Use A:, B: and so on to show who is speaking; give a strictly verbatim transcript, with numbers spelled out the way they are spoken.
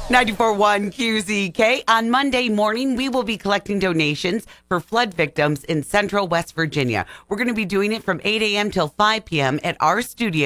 A: ninety-four point one Q Z K. On Monday morning, we will be collecting donations for flood victims in central West Virginia. We're going to be doing it from eight a.m. till five p.m. at our studio